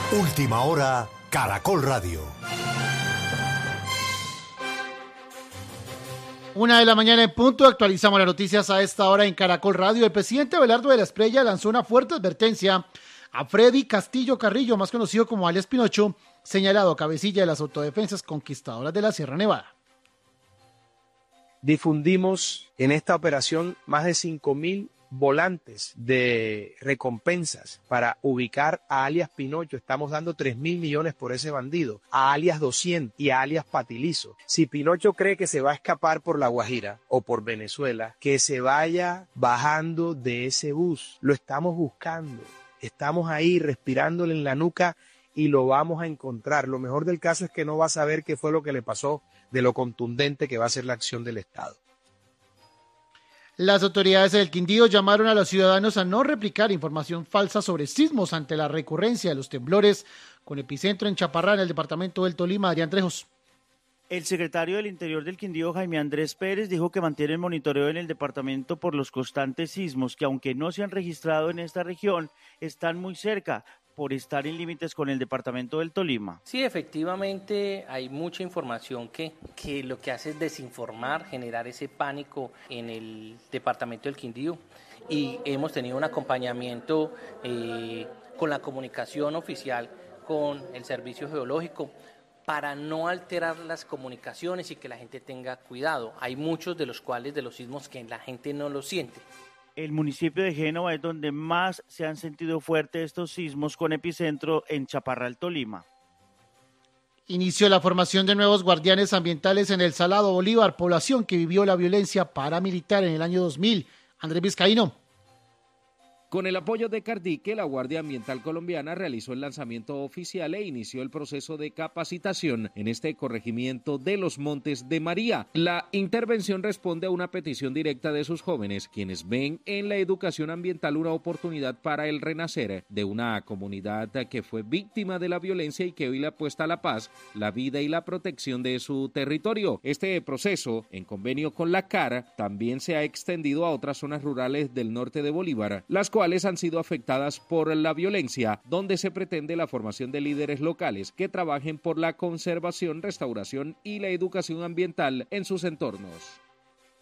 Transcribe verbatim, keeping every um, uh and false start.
Última hora, Caracol Radio. Una de la mañana en punto, actualizamos las noticias a esta hora en Caracol Radio. El presidente Abelardo de la Espriella lanzó una fuerte advertencia a Freddy Castillo Carrillo, más conocido como alias Pinocho, señalado cabecilla de las autodefensas conquistadoras de la Sierra Nevada. Difundimos en esta operación más de cinco mil volantes de recompensas para ubicar a alias Pinocho. Estamos dando tres mil millones por ese bandido, a alias doscientos y a alias Patilizo. Si Pinocho cree que se va a escapar por La Guajira o por Venezuela, que se vaya bajando de ese bus. Lo estamos buscando, estamos ahí respirándole en la nuca y lo vamos a encontrar. Lo mejor del caso es que no va a saber qué fue lo que le pasó, de lo contundente que va a ser la acción del Estado. Las autoridades del Quindío llamaron a los ciudadanos a no replicar información falsa sobre sismos ante la recurrencia de los temblores, con epicentro en Chaparrá, en el departamento del Tolima. Adrián Trejos. El secretario del Interior del Quindío, Jaime Andrés Pérez, dijo que mantiene el monitoreo en el departamento por los constantes sismos que, aunque no se han registrado en esta región, están muy cerca por estar en límites con el departamento del Tolima. Sí, efectivamente hay mucha información que, que lo que hace es desinformar, generar ese pánico en el departamento del Quindío, y hemos tenido un acompañamiento eh, con la comunicación oficial con el Servicio Geológico para no alterar las comunicaciones y que la gente tenga cuidado. Hay muchos de los cuales de los sismos que la gente no lo siente. El municipio de Génova es donde más se han sentido fuertes estos sismos, con epicentro en Chaparral, Tolima. Inició la formación de nuevos guardianes ambientales en el Salado Bolívar, población que vivió la violencia paramilitar en el año dos mil. Andrés Vizcaíno. Con el apoyo de Cardique, la Guardia Ambiental Colombiana realizó el lanzamiento oficial e inició el proceso de capacitación en este corregimiento de los Montes de María. La intervención responde a una petición directa de sus jóvenes, quienes ven en la educación ambiental una oportunidad para el renacer de una comunidad que fue víctima de la violencia y que hoy le apuesta a la paz, la vida y la protección de su territorio. Este proceso, en convenio con la C A R, también se ha extendido a otras zonas rurales del norte de Bolívar, las cuales han sido afectadas por la violencia, donde se pretende la formación de líderes locales que trabajen por la conservación, restauración y la educación ambiental en sus entornos.